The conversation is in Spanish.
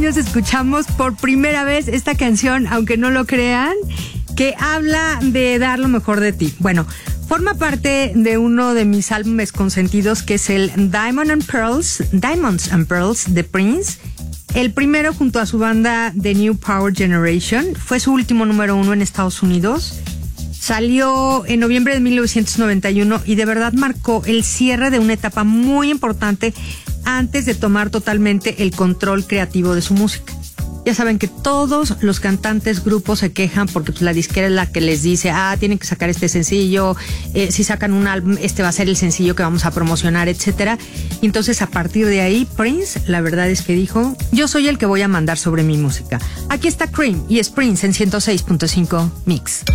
años escuchamos por primera vez esta canción, aunque no lo crean, que habla de dar lo mejor de ti. Bueno, forma parte de uno de mis álbumes consentidos, que es el Diamonds and Pearls de Prince. El primero junto a su banda The New Power Generation. Fue su último número 1 en Estados Unidos. Salió en noviembre de 1991 y de verdad marcó el cierre de una etapa muy importante antes de tomar totalmente el control creativo de su música. Ya saben que todos los cantantes, grupos se quejan porque pues, la disquera es la que les dice, tienen que sacar este sencillo, si sacan un álbum, este va a ser el sencillo que vamos a promocionar, etcétera. Y entonces a partir de ahí, Prince, la verdad es que dijo, yo soy el que voy a mandar sobre mi música. Aquí está Cream y es Prince en 106.5 Mix.